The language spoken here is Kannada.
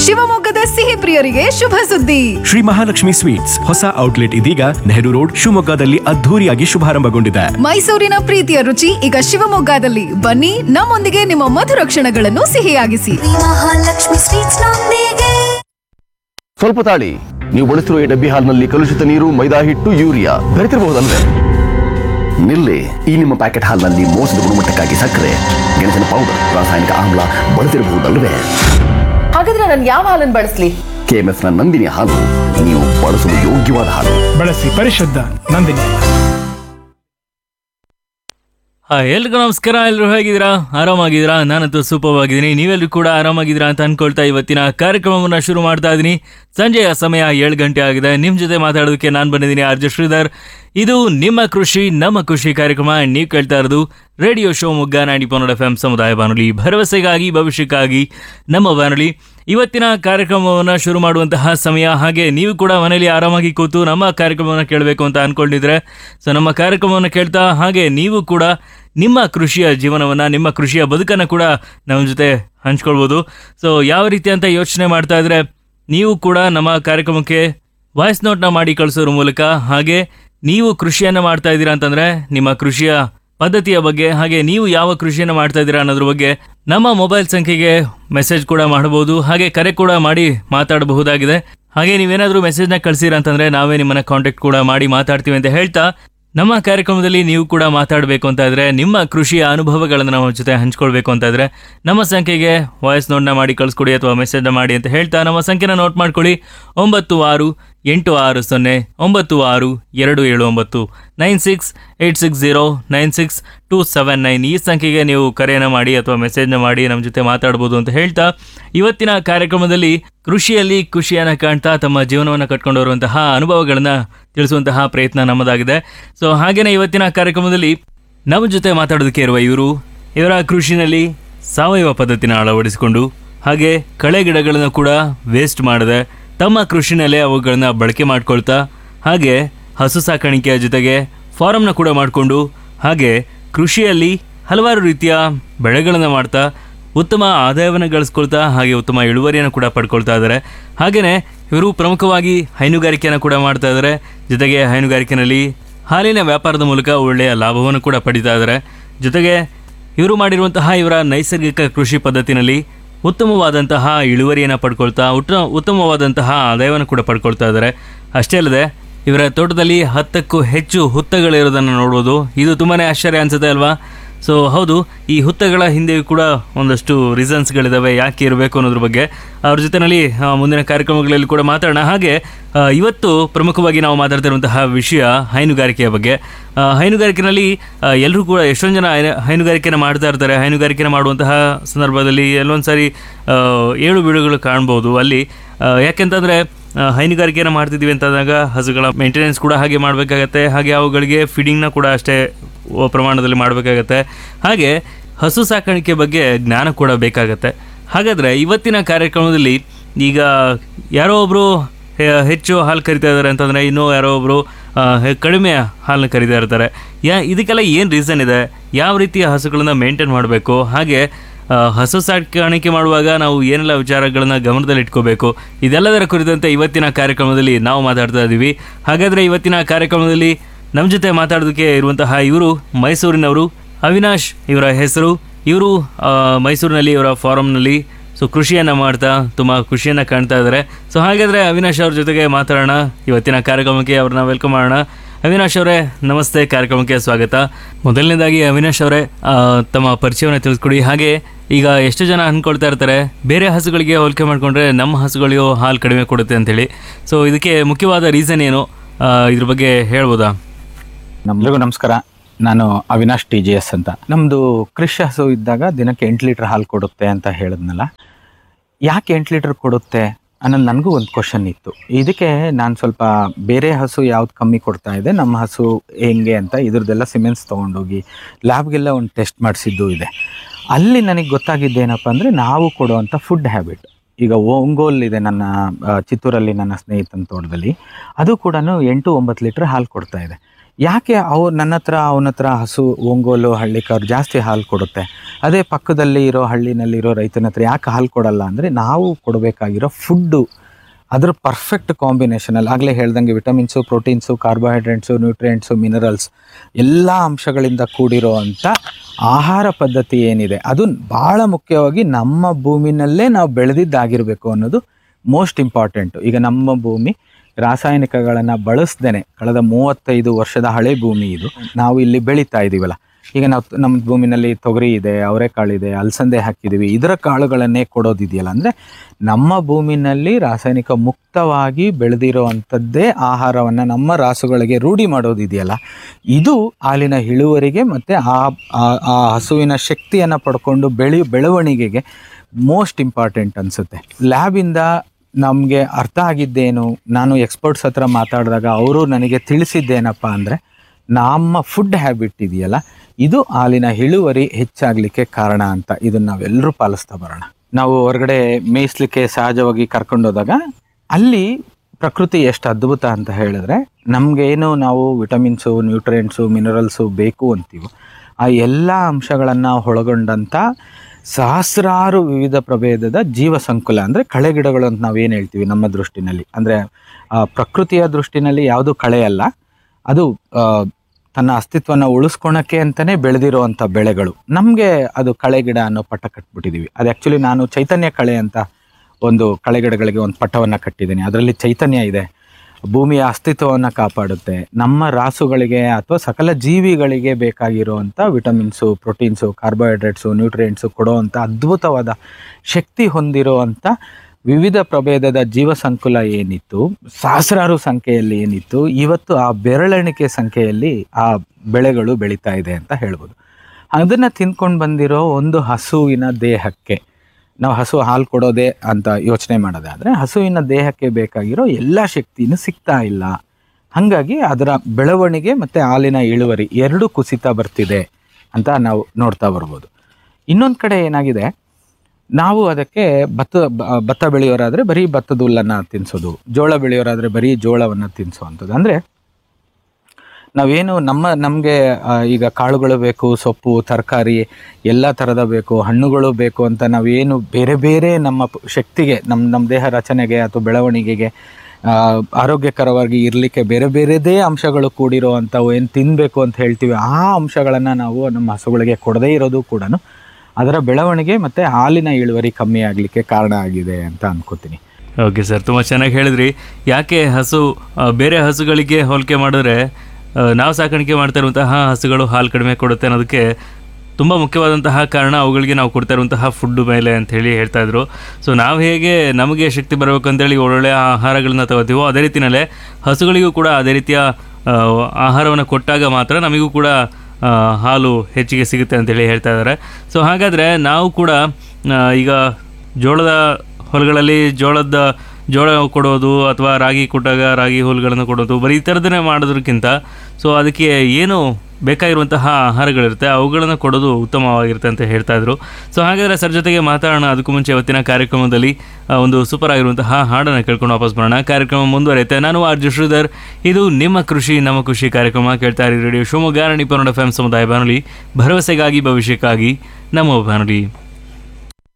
ಶಿವಮೊಗ್ಗದ ಸಿಹಿ ಪ್ರಿಯರಿಗೆ ಶುಭ ಸುದ್ದಿ. ಶ್ರೀ ಮಹಾಲಕ್ಷ್ಮಿ ಸ್ವೀಟ್ಸ್ ಹೊಸ ಔಟ್ಲೆಟ್ ಇದೀಗ ನೆಹರು ರೋಡ್ ಶಿವಮೊಗ್ಗದಲ್ಲಿ ಅದ್ಧೂರಿಯಾಗಿ ಶುಭಾರಂಭಗೊಂಡಿದೆ. ಮೈಸೂರಿನ ಪ್ರೀತಿಯ ರುಚಿ ಈಗ ಶಿವಮೊಗ್ಗದಲ್ಲಿ. ಬನ್ನಿ, ನಮ್ಮೊಂದಿಗೆ ನಿಮ್ಮ ಮಧುರ ಕ್ಷಣಗಳನ್ನು ಸಿಹಿಯಾಗಿಸಿ. ಮಹಾಲಕ್ಷ್ಮಿ ಸ್ವೀಟ್ಸ್ ನೊಂದಿಗೆ. ಸ್ವಲ್ಪ ತಾಳಿ, ನೀವು ಬಳಸಿರುವ ಈ ಡಬ್ಬಿ ಹಾಲ್ನಲ್ಲಿ ಕಲುಷಿತ ನೀರು, ಮೈದಾ ಹಿಟ್ಟು, ಯೂರಿಯಾ ಬೆರೆತಿರಬಹುದಲ್ವೇ? ನಿಲ್ಲಿ, ಈ ನಿಮ್ಮ ಪ್ಯಾಕೆಟ್ ಹಾಲ್ನಲ್ಲಿ ಮೋಸದ ಗುಣಮಟ್ಟಕ್ಕಾಗಿ ಸಕ್ಕರೆ, ಗೆಣಸಿನ ಪೌಡರ್, ರಾಸಾಯನಿಕ ಆಮ್ಲ ಬಳಸಿರಬಹುದಲ್ವೇ? ಹಾಗಾದ್ರೆ ನಾನು ಯಾವ ಹಾಲನ್ನು ಬಳಸಲಿ? KMF ನ ನಂದಿನಿ ಹಾಲು ನೀವು ಬಳಸಲು ಯೋಗ್ಯವಾದ ಹಾಲು. ಬಳಸಿ ಪರಿಶುದ್ಧ ನಂದಿನಿ. ಎಲ್ರಿಗೂ ನಮಸ್ಕಾರ. ಎಲ್ಲರೂ ಹೇಗಿದ್ದೀರಾ? ಆರಾಮಾಗಿದ್ದೀರಾ? ನಾನಂತೂ ಸೂಪರ್ ಆಗಿದ್ದೀನಿ. ನೀವೆಲ್ಲರೂ ಕೂಡ ಆರಾಮಾಗಿದ್ದೀರಾ ಅಂತ ಅನ್ಕೊಳ್ತಾ ಇವತ್ತಿನ ಕಾರ್ಯಕ್ರಮವನ್ನು ಶುರು ಮಾಡ್ತಾ ಇದ್ದೀನಿ. ಸಂಜೆಯ ಸಮಯ 7 ಗಂಟೆ ಆಗಿದೆ. ನಿಮ್ಮ ಜೊತೆ ಮಾತಾಡೋದಕ್ಕೆ ನಾನು ಬಂದಿದ್ದೀನಿ RJ ಶ್ರೀಧರ್. ಇದು ನಿಮ್ಮ ಕೃಷಿ ನಮ್ಮ ಖುಷಿ ಕಾರ್ಯಕ್ರಮ. ನೀವು ಕೇಳ್ತಾ ಇರೋದು ರೇಡಿಯೋ ಶಿವಮೊಗ್ಗ 90.1 FM ಸಮುದಾಯ ಬಾನುಲಿ, ಭರವಸೆಗಾಗಿ ಭವಿಷ್ಯಕ್ಕಾಗಿ ನಮ್ಮ ಬಾನುಲಿ. ಇವತ್ತಿನ ಕಾರ್ಯಕ್ರಮವನ್ನು ಶುರು ಮಾಡುವಂತಹ ಸಮಯ. ಹಾಗೆ ನೀವು ಕೂಡ ಮನೆಯಲ್ಲಿ ಆರಾಮಾಗಿ ಕೂತು ನಮ್ಮ ಕಾರ್ಯಕ್ರಮವನ್ನು ಕೇಳಬೇಕು ಅಂತ ಅನ್ಕೊಂಡಿದ್ರೆ ನಮ್ಮ ಕಾರ್ಯಕ್ರಮವನ್ನು ಕೇಳ್ತಾ, ಹಾಗೆ ನೀವು ಕೂಡ ನಿಮ್ಮ ಕೃಷಿಯ ಜೀವನವನ್ನು, ನಿಮ್ಮ ಕೃಷಿಯ ಬದುಕನ್ನು ಕೂಡ ನಮ್ಮ ಜೊತೆ ಹಂಚ್ಕೊಳ್ಬೋದು. ಯಾವ ರೀತಿ ಅಂತ ಯೋಚನೆ ಮಾಡ್ತಾ ಇದ್ರೆ ನೀವು ಕೂಡ ನಮ್ಮ ಕಾರ್ಯಕ್ರಮಕ್ಕೆ ವಾಯ್ಸ್ ನೋಟ್ನ ಮಾಡಿ ಕಳಿಸೋದ್ರ ಮೂಲಕ, ಹಾಗೆ ನೀವು ಕೃಷಿಯನ್ನು ಮಾಡ್ತಾ ಇದ್ದೀರಾ ಅಂತಂದ್ರೆ ನಿಮ್ಮ ಕೃಷಿಯ ಪದ್ಧತಿಯ ಬಗ್ಗೆ, ಹಾಗೆ ನೀವು ಯಾವ ಕೃಷಿಯನ್ನು ಮಾಡ್ತಾ ಇದ್ದೀರಾ ಅನ್ನೋದ್ರ ಬಗ್ಗೆ ನಮ್ಮ ಮೊಬೈಲ್ ಸಂಖ್ಯೆಗೆ ಮೆಸೇಜ್ ಕೂಡ ಮಾಡಬಹುದು, ಹಾಗೆ ಕರೆ ಕೂಡ ಮಾಡಿ ಮಾತಾಡಬಹುದಾಗಿದೆ. ಹಾಗೆ ನೀವೇನಾದರೂ ಮೆಸೇಜ್ನ ಕಳಿಸಿರ ಅಂತಂದ್ರೆ ನಾವೇ ನಿಮ್ಮನ್ನ ಕಾಂಟ್ಯಾಕ್ಟ್ ಕೂಡ ಮಾಡಿ ಮಾತಾಡ್ತೀವಿ ಅಂತ ಹೇಳ್ತಾ, ನಮ್ಮ ಕಾರ್ಯಕ್ರಮದಲ್ಲಿ ನೀವು ಕೂಡ ಮಾತಾಡಬೇಕು ಅಂತ ಇದ್ರೆ, ನಿಮ್ಮ ಕೃಷಿಯ ಅನುಭವಗಳನ್ನು ನಮ್ಮ ಜೊತೆ ಹಂಚ್ಕೊಳ್ಬೇಕು ಅಂತ ಇದ್ರೆ ನಮ್ಮ ಸಂಖ್ಯೆಗೆ ವಾಯ್ಸ್ ನೋಟ್ನ ಮಾಡಿ ಕಳಿಸ್ಕೊಡಿ ಅಥವಾ ಮೆಸೇಜ್ನ ಮಾಡಿ ಅಂತ ಹೇಳ್ತಾ, ನಮ್ಮ ಸಂಖ್ಯೆನ ನೋಟ್ ಮಾಡ್ಕೊಳ್ಳಿ. 9686962779 9686096279 ಈ ಸಂಖ್ಯೆಗೆ ನೀವು ಕರೆಯನ್ನು ಮಾಡಿ ಅಥವಾ ಮೆಸೇಜ್ನ ಮಾಡಿ ನಮ್ಮ ಜೊತೆ ಮಾತಾಡ್ಬೋದು ಅಂತ ಹೇಳ್ತಾ, ಇವತ್ತಿನ ಕಾರ್ಯಕ್ರಮದಲ್ಲಿ ಕೃಷಿಯಲ್ಲಿ ಖುಷಿಯನ್ನು ಕಾಣ್ತಾ ತಮ್ಮ ಜೀವನವನ್ನು ಕಟ್ಕೊಂಡು ಬರುವಂತಹ ಅನುಭವಗಳನ್ನು ತಿಳಿಸುವಂತಹ ಪ್ರಯತ್ನ ನಮ್ಮದಾಗಿದೆ. ಹಾಗೇನೆ ಇವತ್ತಿನ ಕಾರ್ಯಕ್ರಮದಲ್ಲಿ ನಮ್ಮ ಜೊತೆ ಮಾತಾಡೋದಕ್ಕೆ ಇರುವ ಇವರ ಕೃಷಿನಲ್ಲಿ ಸಾವಯವ ಪದ್ಧತಿನ ಅಳವಡಿಸಿಕೊಂಡು, ಹಾಗೆ ಕಳೆ ಗಿಡಗಳನ್ನು ಕೂಡ ವೇಸ್ಟ್ ಮಾಡದೆ ತಮ್ಮ ಕೃಷಿನಲ್ಲೇ ಅವುಗಳನ್ನ ಬಳಕೆ ಮಾಡ್ಕೊಳ್ತಾ, ಹಾಗೆ ಹಸು ಸಾಕಾಣಿಕೆಯ ಜೊತೆಗೆ ಫಾರಮ್ನ ಕೂಡ ಮಾಡಿಕೊಂಡು, ಹಾಗೆ ಕೃಷಿಯಲ್ಲಿ ಹಲವಾರು ರೀತಿಯ ಬೆಳೆಗಳನ್ನು ಮಾಡ್ತಾ ಉತ್ತಮ ಆದಾಯವನ್ನು ಗಳಿಸ್ಕೊಳ್ತಾ, ಹಾಗೆ ಉತ್ತಮ ಇಳುವರಿಯನ್ನು ಕೂಡ ಪಡ್ಕೊಳ್ತಾ ಇದ್ದಾರೆ. ಹಾಗೆಯೇ ಇವರು ಪ್ರಮುಖವಾಗಿ ಹೈನುಗಾರಿಕೆಯನ್ನು ಕೂಡ ಮಾಡ್ತಾ ಇದ್ದಾರೆ. ಜೊತೆಗೆ ಹೈನುಗಾರಿಕೆಯಲ್ಲಿ ಹಾಲಿನ ವ್ಯಾಪಾರದ ಮೂಲಕ ಒಳ್ಳೆಯ ಲಾಭವನ್ನು ಕೂಡ ಪಡಿತಾ ಇದ್ದಾರೆ. ಜೊತೆಗೆ ಇವರು ಮಾಡಿರುವಂತಹ ಇವರ ನೈಸರ್ಗಿಕ ಕೃಷಿ ಪದ್ಧತಿನಲ್ಲಿ ಉತ್ತಮವಾದಂತಹ ಇಳುವರಿಯನ್ನು ಪಡ್ಕೊಳ್ತಾ ಉತ್ತಮವಾದಂತಹ ಆದಾಯವನ್ನು ಕೂಡ ಪಡ್ಕೊಳ್ತಾ ಇದ್ದಾರೆ. ಅಷ್ಟೇ ಅಲ್ಲದೆ ಇವರ ತೋಟದಲ್ಲಿ 10ಕ್ಕೂ ಹೆಚ್ಚು ಹುತ್ತಗಳಿರೋದನ್ನು ನೋಡ್ಬೋದು. ಇದು ತುಂಬಾ ಆಶ್ಚರ್ಯ ಅನಿಸುತ್ತೆ ಅಲ್ವಾ? ಹೌದು, ಈ ಹುತ್ತಗಳ ಹಿಂದೆಯೂ ಕೂಡ ಒಂದಷ್ಟು ರೀಸನ್ಸ್ಗಳಿದ್ದಾವೆ ಯಾಕೆ ಇರಬೇಕು ಅನ್ನೋದ್ರ ಬಗ್ಗೆ. ಅವ್ರ ಜೊತೆಯಲ್ಲಿ ಮುಂದಿನ ಕಾರ್ಯಕ್ರಮಗಳಲ್ಲಿ ಕೂಡ ಮಾತಾಡೋಣ. ಹಾಗೆ ಇವತ್ತು ಪ್ರಮುಖವಾಗಿ ನಾವು ಮಾತಾಡ್ತಿರುವಂತಹ ವಿಷಯ ಹೈನುಗಾರಿಕೆಯ ಬಗ್ಗೆ. ಹೈನುಗಾರಿಕೆಯಲ್ಲಿ ಎಲ್ಲರೂ ಕೂಡ ಎಷ್ಟೊಂದು ಜನ ಹೈನುಗಾರಿಕೆನ ಮಾಡ್ತಾ ಇರ್ತಾರೆ. ಹೈನುಗಾರಿಕೆನ ಮಾಡುವಂತಹ ಸಂದರ್ಭದಲ್ಲಿ ಎಲ್ಲೊಂದು ಸಾರಿ ಏಳು ಬೀಳುಗಳು ಕಾಣ್ಬೋದು ಅಲ್ಲಿ. ಯಾಕೆಂತಂದರೆ ಹೈನುಗಾರಿಕೆಯನ್ನು ಮಾಡ್ತಿದ್ದೀವಿ ಅಂತಂದಾಗ ಹಸುಗಳ ಮೇಂಟೆನೆನ್ಸ್ ಕೂಡ ಹಾಗೆ ಮಾಡಬೇಕಾಗತ್ತೆ, ಹಾಗೆ ಅವುಗಳಿಗೆ ಫೀಡಿಂಗ್ನ ಕೂಡ ಅಷ್ಟೇ ಪ್ರಮಾಣದಲ್ಲಿ ಮಾಡಬೇಕಾಗತ್ತೆ, ಹಾಗೆ ಹಸು ಸಾಕಾಣಿಕೆ ಬಗ್ಗೆ ಜ್ಞಾನ ಕೂಡ ಬೇಕಾಗತ್ತೆ. ಹಾಗಾದರೆ ಇವತ್ತಿನ ಕಾರ್ಯಕ್ರಮದಲ್ಲಿ ಈಗ ಯಾರೋ ಒಬ್ಬರು ಹೆಚ್ಚು ಹಾಲು ಕರಿತಾ ಇದ್ದಾರೆ ಅಂತಂದರೆ, ಇನ್ನೂ ಯಾರೋ ಒಬ್ಬರು ಕಡಿಮೆ ಹಾಲನ್ನ ಕರಿತಾ ಇರ್ತಾರೆ. ಇದಕ್ಕೆಲ್ಲ ಏನು ರೀಸನ್ ಇದೆ? ಯಾವ ರೀತಿಯ ಹಸುಗಳನ್ನು ಮೇಂಟೈನ್ ಮಾಡಬೇಕು? ಹಾಗೆ ಹಸು ಸಾಕಾಣಿಕೆ ಮಾಡುವಾಗ ನಾವು ಏನೆಲ್ಲ ವಿಚಾರಗಳನ್ನು ಗಮನದಲ್ಲಿ ಇಟ್ಕೋಬೇಕು? ಇದೆಲ್ಲದರ ಕುರಿತಂತೆ ಇವತ್ತಿನ ಕಾರ್ಯಕ್ರಮದಲ್ಲಿ ನಾವು ಮಾತಾಡ್ತಾ ಇದ್ದೀವಿ. ಹಾಗಾದರೆ ಇವತ್ತಿನ ಕಾರ್ಯಕ್ರಮದಲ್ಲಿ ನಮ್ಮ ಜೊತೆ ಮಾತಾಡೋದಕ್ಕೆ ಇರುವಂತಹ ಇವರು ಮೈಸೂರಿನವರು. ಅವಿನಾಶ್ ಇವರ ಹೆಸರು. ಇವರು ಮೈಸೂರಿನಲ್ಲಿ ಇವರ ಫಾರಮ್ನಲ್ಲಿ ಕೃಷಿಯನ್ನು ಮಾಡ್ತಾ ತುಂಬ ಖುಷಿಯನ್ನು ಕಾಣ್ತಾ ಇದ್ದಾರೆ. ಹಾಗಾದರೆ ಅವಿನಾಶ್ ಅವ್ರ ಜೊತೆಗೆ ಮಾತಾಡೋಣ. ಇವತ್ತಿನ ಕಾರ್ಯಕ್ರಮಕ್ಕೆ ಅವ್ರನ್ನ ವೆಲ್ಕಮ್ ಮಾಡೋಣ. ಅವಿನಾಶ್ ಅವರೇ ನಮಸ್ತೆ, ಕಾರ್ಯಕ್ರಮಕ್ಕೆ ಸ್ವಾಗತ. ಮೊದಲನೇದಾಗಿ ಅವಿನಾಶ್ ಅವರೇ ತಮ್ಮ ಪರಿಚಯವನ್ನು ತಿಳಿಸ್ಕೊಡಿ. ಹಾಗೆ ಈಗ ಎಷ್ಟು ಜನ ಅಂದ್ಕೊಳ್ತಾ ಇರ್ತಾರೆ ಬೇರೆ ಹಸುಗಳಿಗೆ ಹೋಲಿಕೆ ಮಾಡಿಕೊಂಡ್ರೆ ನಮ್ಮ ಹಸುಗಳಿಗೂ ಹಾಲು ಕಡಿಮೆ ಕೊಡುತ್ತೆ ಅಂತೇಳಿ. ಇದಕ್ಕೆ ಮುಖ್ಯವಾದ ರೀಸನ್ ಏನು, ಇದ್ರ ಬಗ್ಗೆ ಹೇಳ್ಬೋದಾ? ನಮ್ಗಳಿಗೂ ನಮಸ್ಕಾರ. ನಾನು ಅವಿನಾಶ್ TJS ಅಂತ. ನಮ್ಮದು ಕೃಷಿ ಹಸು ಇದ್ದಾಗ ದಿನಕ್ಕೆ 8 ಲೀಟರ್ ಹಾಲು ಕೊಡುತ್ತೆ ಅಂತ ಹೇಳಿದ್ನಲ್ಲ. ಯಾಕೆ 8 ಲೀಟರ್ ಕೊಡುತ್ತೆ ಅನ್ನೋದು ನನಗೂ ಒಂದು ಕ್ವಶನ್ ಇತ್ತು. ಇದಕ್ಕೆ ನಾನು ಸ್ವಲ್ಪ ಬೇರೆ ಹಸು ಯಾವ್ದು ಕಮ್ಮಿ ಕೊಡ್ತಾ ಇದೆ, ನಮ್ಮ ಹಸು ಹೆಂಗೆ ಅಂತ ಇದ್ರದ್ದೆಲ್ಲ ಸಿಮೆನ್ಸ್ ತೊಗೊಂಡೋಗಿ ಲ್ಯಾಬ್ಗೆಲ್ಲ ಒಂದು ಟೆಸ್ಟ್ ಮಾಡಿಸಿದ್ದು ಇದೆ. ಅಲ್ಲಿ ನನಗೆ ಗೊತ್ತಾಗಿದ್ದೇನಪ್ಪ ಅಂದರೆ, ನಾವು ಕೊಡುವಂಥ ಫುಡ್ ಹ್ಯಾಬಿಟ್. ಈಗ ಒಂಗೋಲ್ ಇದೆ ನನ್ನ ಚಿತ್ತೂರಲ್ಲಿ ನನ್ನ ಸ್ನೇಹಿತನ ತೋಟದಲ್ಲಿ, ಅದು ಕೂಡ 8-9 ಲೀಟ್ರ್ ಹಾಲು ಕೊಡ್ತಾ ಇದೆ. ಯಾಕೆ ನನ್ನ ಹತ್ರ ಅವನ ಹತ್ರ ಹಸು ಒಂಗೋಲು ಹಳ್ಳಿಕಾರು ಜಾಸ್ತಿ ಹಾಲು ಕೊಡುತ್ತೆ, ಅದೇ ಪಕ್ಕದಲ್ಲಿ ಇರೋ ಹಳ್ಳಿನಲ್ಲಿರೋ ರೈತನ ಹತ್ರ ಯಾಕೆ ಹಾಲು ಕೊಡಲ್ಲ ಅಂದರೆ ನಾವು ಕೊಡಬೇಕಾಗಿರೋ ಫುಡ್ಡು ಅದರ ಪರ್ಫೆಕ್ಟ್ ಕಾಂಬಿನೇಷನಲ್ಲಿ ಆಗಲೇ ಹೇಳ್ದಂಗೆ vitamins, proteins, carbohydrates, nutrients, minerals ಎಲ್ಲ ಅಂಶಗಳಿಂದ ಕೂಡಿರೋ ಅಂಥ ಆಹಾರ ಪದ್ಧತಿ ಏನಿದೆ ಅದು ಭಾಳ ಮುಖ್ಯವಾಗಿ ನಮ್ಮ ಭೂಮಿನಲ್ಲೇ ನಾವು ಬೆಳೆದಿದ್ದಾಗಿರಬೇಕು ಅನ್ನೋದು ಮೋಸ್ಟ್ ಇಂಪಾರ್ಟೆಂಟು. ಈಗ ನಮ್ಮ ಭೂಮಿ ರಾಸಾಯನಿಕಗಳನ್ನು ಬಳಸ್ದೇನೆ ಕಳೆದ 35 ವರ್ಷದ ಹಳೆ ಭೂಮಿ ಇದು. ನಾವು ಇಲ್ಲಿ ಬೆಳೀತಾ ಇದ್ದೀವಲ್ಲ, ಈಗ ನಾವು ನಮ್ಮ ಭೂಮಿನಲ್ಲಿ ತೊಗರಿ ಇದೆ, ಅವರೆಕಾಳಿದೆ, ಅಲಸಂದೆ ಹಾಕಿದ್ದೀವಿ, ಇದರ ಕಾಳುಗಳನ್ನೇ ಕೊಡೋದಿದೆಯಲ್ಲ, ಅಂದರೆ ನಮ್ಮ ಭೂಮಿನಲ್ಲಿ ರಾಸಾಯನಿಕ ಮುಕ್ತವಾಗಿ ಬೆಳೆದಿರೋ ಅಂಥದ್ದೇ ಆಹಾರವನ್ನು ನಮ್ಮ ರಾಸುಗಳಿಗೆ ರೂಢಿ ಮಾಡೋದಿದೆಯಲ್ಲ, ಇದು ಹಾಲಿನ ಇಳುವರಿಗೆ ಮತ್ತು ಆ ಹಸುವಿನ ಶಕ್ತಿಯನ್ನು ಪಡ್ಕೊಂಡು ಬೆಳವಣಿಗೆಗೆ ಮೋಸ್ಟ್ ಇಂಪಾರ್ಟೆಂಟ್ ಅನಿಸುತ್ತೆ. ಲ್ಯಾಬಿಂದ ನಮಗೆ ಅರ್ಥ ಆಗಿದ್ದೇನು, ನಾನು ಎಕ್ಸ್ಪರ್ಟ್ಸ್ ಹತ್ರ ಮಾತಾಡಿದಾಗ ಅವರು ನನಗೆ ತಿಳಿಸಿದ್ದೇನಪ್ಪ ಅಂದರೆ ನಮ್ಮ ಫುಡ್ ಹ್ಯಾಬಿಟ್ ಇದೆಯಲ್ಲ ಇದು ಹಾಲಿನ ಇಳುವರಿ ಹೆಚ್ಚಾಗಲಿಕ್ಕೆ ಕಾರಣ ಅಂತ. ಇದನ್ನು ನಾವೆಲ್ಲರೂ ಪಾಲಿಸ್ತಾ ಬರೋಣ. ನಾವು ಹೊರಗಡೆ ಮೇಯಿಸ್ಲಿಕ್ಕೆ ಸಹಜವಾಗಿ ಕರ್ಕೊಂಡೋದಾಗ ಅಲ್ಲಿ ಪ್ರಕೃತಿ ಎಷ್ಟು ಅದ್ಭುತ ಅಂತ ಹೇಳಿದ್ರೆ ನಮಗೇನು ನಾವು ವಿಟಮಿನ್ಸು, ನ್ಯೂಟ್ರಿಯೆಂಟ್ಸು, ಮಿನರಲ್ಸು ಬೇಕು ಅಂತೀವೋ ಆ ಎಲ್ಲ ಅಂಶಗಳನ್ನು ಒಳಗೊಂಡಂಥ ಸಹಸ್ರಾರು ವಿವಿಧ ಪ್ರಭೇದದ ಜೀವ ಸಂಕುಲ ಅಂದರೆ ಕಳೆಗಿಡಗಳು ಅಂತ ನಾವೇನು ಹೇಳ್ತೀವಿ ನಮ್ಮ ದೃಷ್ಟಿನಲ್ಲಿ, ಅಂದರೆ ಪ್ರಕೃತಿಯ ದೃಷ್ಟಿನಲ್ಲಿ ಯಾವುದು ಕಳೆ ಅಲ್ಲ, ಅದು ತನ್ನ ಅಸ್ತಿತ್ವನ ಉಳಿಸ್ಕೊಳಕ್ಕೆ ಅಂತಲೇ ಬೆಳೆದಿರುವಂಥ ಬೆಳೆಗಳು. ನಮಗೆ ಅದು ಕಳೆಗಿಡ ಅನ್ನೋ ಪಟ್ಟ ಕಟ್ಬಿಟ್ಟಿದ್ದೀವಿ. ಅದು ಆ್ಯಕ್ಚುಲಿ ನಾನು ಚೈತನ್ಯ ಕಳೆ ಅಂತ ಒಂದು ಕಳೆಗಿಡಗಳಿಗೆ ಒಂದು ಪಟ್ಟವನ್ನು ಕಟ್ಟಿದ್ದೀನಿ. ಅದರಲ್ಲಿ ಚೈತನ್ಯ ಇದೆ, ಭೂಮಿಯ ಅಸ್ತಿತ್ವವನ್ನು ಕಾಪಾಡುತ್ತೆ, ನಮ್ಮ ರಾಸುಗಳಿಗೆ ಅಥವಾ ಸಕಲ ಜೀವಿಗಳಿಗೆ ಬೇಕಾಗಿರುವಂಥ ವಿಟಮಿನ್ಸು, ಪ್ರೋಟೀನ್ಸು, ಕಾರ್ಬೋಹೈಡ್ರೇಟ್ಸು, ನ್ಯೂಟ್ರಿಯೆಂಟ್ಸು ಕೊಡುವಂಥ ಅದ್ಭುತವಾದ ಶಕ್ತಿ ಹೊಂದಿರುವಂಥ ವಿವಿಧ ಪ್ರಭೇದದ ಜೀವ ಸಂಕುಲ ಏನಿತ್ತು, ಸಹಸ್ರಾರು ಸಂಖ್ಯೆಯಲ್ಲಿ ಏನಿತ್ತು, ಇವತ್ತು ಆ ಬೆರಳೆಣಿಕೆ ಸಂಖ್ಯೆಯಲ್ಲಿ ಆ ಬೆಳೆಗಳು ಬೆಳೀತಾ ಇದೆ ಅಂತ ಹೇಳ್ಬೋದು. ಅದನ್ನು ತಿಂದ್ಕೊಂಡು ಬಂದಿರೋ ಒಂದು ಹಸುವಿನ ದೇಹಕ್ಕೆ, ನಾವು ಹಸು ಹಾಲು ಕೊಡೋದೇ ಅಂತ ಯೋಚನೆ ಮಾಡೋದಾದರೆ ಹಸುವಿನ ದೇಹಕ್ಕೆ ಬೇಕಾಗಿರೋ ಎಲ್ಲ ಶಕ್ತಿನೂ ಸಿಗ್ತಾ ಇಲ್ಲ. ಹಾಗಾಗಿ ಅದರ ಬೆಳವಣಿಗೆ ಮತ್ತು ಹಾಲಿನ ಇಳುವರಿ ಎರಡೂ ಕುಸಿತ ಬರ್ತಿದೆ ಅಂತ ನಾವು ನೋಡ್ತಾ ಬರ್ಬೋದು. ಇನ್ನೊಂದು ಕಡೆ ಏನಾಗಿದೆ, ನಾವು ಅದಕ್ಕೆ ಭತ್ತ ಬೆಳೆಯೋರಾದರೆ ಬರೀ ಭತ್ತದ ಹುಲ್ಲನ್ನು ತಿನ್ನಿಸೋದು, ಜೋಳ ಬೆಳೆಯೋರಾದರೆ ಬರೀ ಜೋಳವನ್ನು ತಿನ್ನಿಸೋವಂಥದ್ದು. ಅಂದರೆ ನಾವೇನು ನಮಗೆ ಈಗ ಕಾಳುಗಳು ಬೇಕು, ಸೊಪ್ಪು, ತರಕಾರಿ ಎಲ್ಲ ಥರದ ಬೇಕು, ಹಣ್ಣುಗಳು ಬೇಕು ಅಂತ ನಾವೇನು ಬೇರೆ ಬೇರೆ ನಮ್ಮ ಶಕ್ತಿಗೆ, ನಮ್ಮ ದೇಹ ರಚನೆಗೆ ಅಥವಾ ಬೆಳವಣಿಗೆಗೆ ಆರೋಗ್ಯಕರವಾಗಿ ಇರಲಿಕ್ಕೆ ಬೇರೆ ಬೇರೆದೇ ಅಂಶಗಳು ಕೂಡಿರೋ ಅಂಥವು ಏನು ತಿನ್ನಬೇಕು ಅಂತ ಹೇಳ್ತೀವಿ, ಆ ಅಂಶಗಳನ್ನು ನಾವು ನಮ್ಮ ಹಸುಗಳಿಗೆ ಕೊಡದೇ ಇರೋದು ಕೂಡ ಅದರ ಬೆಳವಣಿಗೆ ಮತ್ತು ಹಾಲಿನ ಇಳುವರಿ ಕಮ್ಮಿ ಆಗಲಿಕ್ಕೆ ಕಾರಣ ಆಗಿದೆ ಅಂತ ಅನ್ಕೋತೀನಿ. ಓಕೆ ಸರ್, ತುಂಬ ಚೆನ್ನಾಗಿ ಹೇಳಿದ್ರಿ. ಯಾಕೆ ಹಸು ಬೇರೆ ಹಸುಗಳಿಗೆ ಹೋಲಿಕೆ ಮಾಡಿದ್ರೆ ನಾವು ಸಾಕಾಣಿಕೆ ಮಾಡ್ತಾ ಇರುವಂತಹ ಹಸುಗಳು ಹಾಲು ಕಡಿಮೆ ಕೊಡುತ್ತೆ ಅನ್ನೋದಕ್ಕೆ ತುಂಬ ಮುಖ್ಯವಾದಂತಹ ಕಾರಣ ಅವುಗಳಿಗೆ ನಾವು ಕೊಡ್ತಾ ಇರುವಂತಹ ಫುಡ್ ಮೇಲೆ ಅಂಥೇಳಿ ಹೇಳ್ತಾಯಿದ್ರು. ಸೊ ನಾವು ಹೇಗೆ ನಮಗೆ ಶಕ್ತಿ ಬರಬೇಕು ಅಂತೇಳಿ ಒಳ್ಳೊಳ್ಳೆಯ ಆಹಾರಗಳನ್ನ ತಗೋತೀವೋ ಅದೇ ರೀತಿಯಲ್ಲೇ ಹಸುಗಳಿಗೂ ಕೂಡ ಅದೇ ರೀತಿಯ ಆಹಾರವನ್ನು ಕೊಟ್ಟಾಗ ಮಾತ್ರ ನಮಗೂ ಕೂಡ ಹಾಲು ಹೆಚ್ಚಿಗೆ ಸಿಗುತ್ತೆ ಅಂತೇಳಿ ಹೇಳ್ತಾ ಇದ್ದಾರೆ. ಸೊ ಹಾಗಾದರೆ ನಾವು ಕೂಡ ಈಗ ಜೋಳದ ಹೊಲಗಳಲ್ಲಿ ಜೋಳ ಕೊಡೋದು ಅಥವಾ ರಾಗಿ ಕೊಟ್ಟಾಗ ರಾಗಿ ಹುಲ್ಲುಗಳನ್ನು ಕೊಡೋದು ಬರೀ ಈ ಥರದನ್ನೇ ಮಾಡೋದಕ್ಕಿಂತ ಸೊ ಅದಕ್ಕೆ ಏನು ಬೇಕಾಗಿರುವಂತಹ ಆಹಾರಗಳಿರುತ್ತೆ ಅವುಗಳನ್ನು ಕೊಡೋದು ಉತ್ತಮವಾಗಿರುತ್ತೆ ಅಂತ ಹೇಳ್ತಾಯಿದ್ರು. ಸೊ ಹಾಗಾದರೆ ಸರ್ ಜೊತೆಗೆ ಮಾತಾಡೋಣ. ಅದಕ್ಕೂ ಮುಂಚೆ ಇವತ್ತಿನ ಕಾರ್ಯಕ್ರಮದಲ್ಲಿ ಒಂದು ಸೂಪರ್ ಆಗಿರುವಂತಹ ಹಾಡನ್ನು ಕೇಳ್ಕೊಂಡು ವಾಪಸ್ ಬರೋಣ. ಕಾರ್ಯಕ್ರಮ ಮುಂದುವರೆಯುತ್ತೆ. ನಾನು ಆರ್ಜೆ ಶ್ರೀಧರ್, ಇದು ನಿಮ್ಮ ಕೃಷಿ ನಮ್ಮ ಖುಷಿ ಕಾರ್ಯಕ್ರಮ. ಕೇಳ್ತಾ ಇರಿ ರೇಡಿಯೋ ಶಿವಮೊಗ್ಗ 90.1 FM ಸಮುದಾಯ ಬಾನುಲಿ, ಭರವಸೆಗಾಗಿ ಭವಿಷ್ಯಕ್ಕಾಗಿ ನಮ್ಮ ಬಾನುಲಿ.